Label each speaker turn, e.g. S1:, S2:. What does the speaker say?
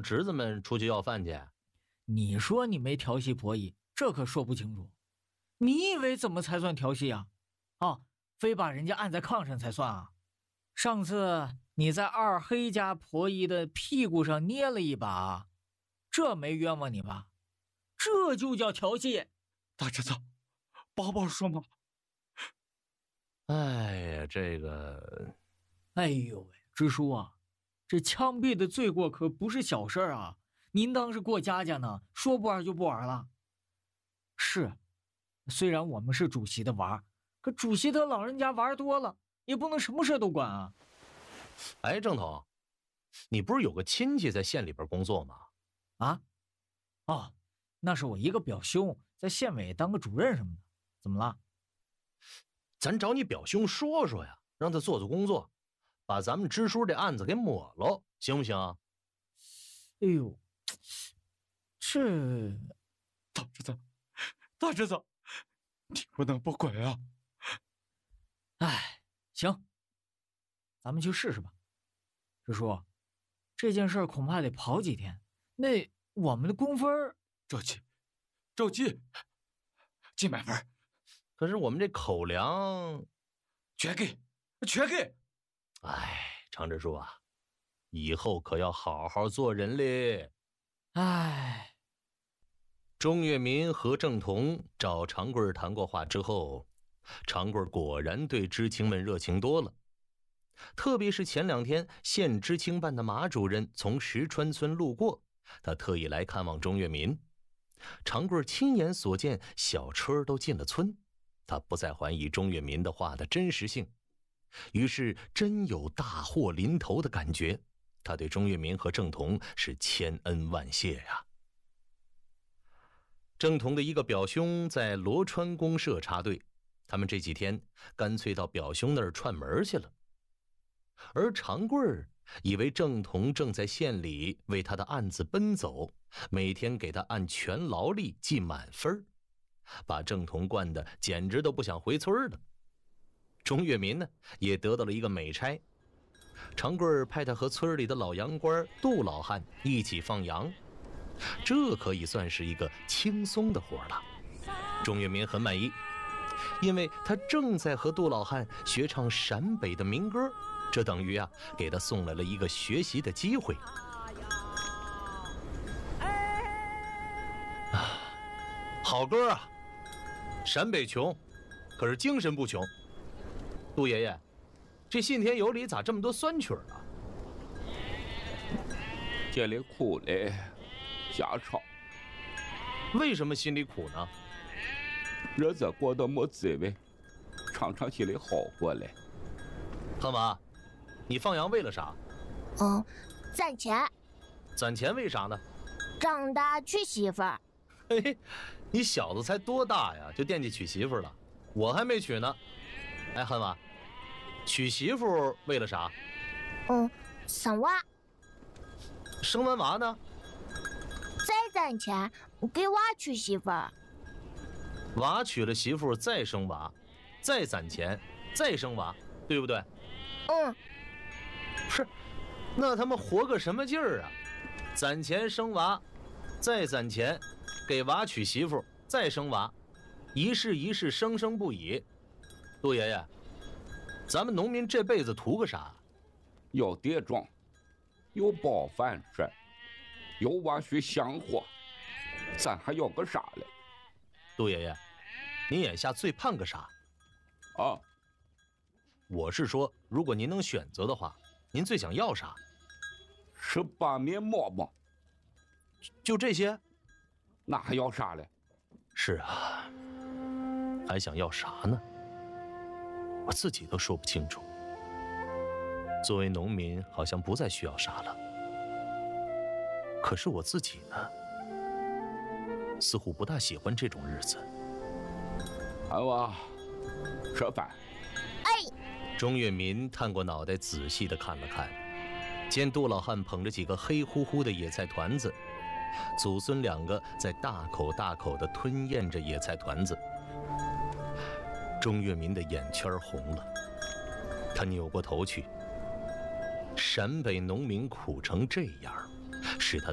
S1: 侄子们出去要饭去。
S2: 你说你没调戏婆姨，这可说不清楚。你以为怎么才算调戏啊？哦，非把人家按在炕上才算啊？上次你在二黑家婆姨的屁股上捏了一把，这没冤枉你吧？这就叫调戏。
S3: 大侄子，宝宝说嘛。
S1: 哎呀，这个，
S2: 哎呦喂，支书啊，这枪毙的罪过可不是小事啊！您当是过家家呢，说不玩就不玩了。是，虽然我们是主席的娃，可主席他老人家玩多了，也不能什么事都管啊。
S1: 哎，郑彤，你不是有个亲戚在县里边工作吗？
S2: 啊？哦，那是我一个表兄，在县委当个主任什么的。怎么了？
S1: 咱找你表兄说说呀，让他做做工作，把咱们支书这案子给抹了，行不行？
S2: 哎呦，这
S3: 大侄子，你不能不管啊！
S2: 哎，行，咱们去试试吧。支书，这件事恐怕得跑几天，那我们的工分
S3: 着急100分。
S1: 可是我们这口粮
S3: 全给。
S1: 哎，常支书啊，以后可要好好做人嘞。
S2: 哎，
S1: 钟跃民和郑彤找长贵谈过话之后，长贵果然对知青们热情多了。特别是前2天县知青办的马主任从石川村路过，他特意来看望钟跃民。长贵亲眼所见，小车都进了村，他不再怀疑钟跃民的话的真实性，于是真有大祸临头的感觉。他对钟跃民和郑彤是千恩万谢呀。郑彤的一个表兄在罗川公社插队，他们这几天干脆到表兄那儿串门去了。而长贵儿以为郑彤正在县里为他的案子奔走，每天给他按全劳力记满分，把郑彤惯得简直都不想回村了。钟跃民呢，也得到了一个美差，长贵儿派他和村里的老洋官杜老汉一起放羊，这可以算是一个轻松的活了。钟跃民很满意，因为他正在和杜老汉学唱陕北的民歌，这等于给他送来了一个学习的机会。好歌啊，陕北穷，可是精神不穷。杜爷爷，这信天有里咋这么多酸曲啊？
S4: 心里苦嘞，瞎唱。
S1: 为什么心里苦呢？
S4: 日子过得没滋味，唱心里好过嘞。
S1: 汉娃，你放羊为了啥？
S5: 攒钱。
S1: 攒钱为啥呢？
S5: 长大娶媳妇儿。
S1: 嘿嘿，你小子才多大呀，就惦记娶媳妇了？我还没娶呢。哎，汉娃，娶媳妇为了啥？
S5: 生娃。
S1: 生完娃呢？
S5: 再攒钱给娃娶媳妇儿。
S1: 娃娶了媳妇再生娃，再攒钱，再生娃，对不对？是，那他们活个什么劲儿啊？攒钱生娃，再攒钱，给娃娶媳妇，再生娃，一世一世，生生不已。杜爷爷，咱们农民这辈子图个啥？
S4: 有地种，有饱饭吃，有娃学香火，咱还要个啥嘞？
S1: 杜爷爷，您眼下最盼个啥？我是说，如果您能选择的话，您最想要啥？
S4: 吃把面馍馍。
S1: 就这些？
S4: 那还要啥嘞？
S1: 是啊，还想要啥呢？我自己都说不清楚。作为农民，好像不再需要啥了。可是我自己呢，似乎不大喜欢这种日子。
S4: 汉娃，吃饭。
S1: 钟跃民探过脑袋，仔细地看了看，见杜老汉捧着几个黑乎乎的野菜团子，祖孙2个在大口大口地吞咽着野菜团子。钟跃民的眼圈红了，他扭过头去。陕北农民苦成这样，